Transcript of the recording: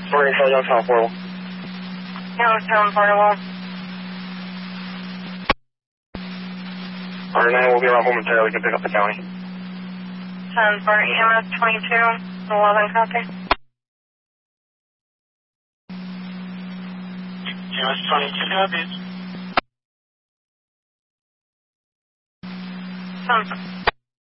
Sorry, Charlie, I'm town portal. Yeah, town portal. Alright, 9 will be around momentarily. You can pick up the county. 10 for EMS 22, 11 copy. EMS 22 copies. 10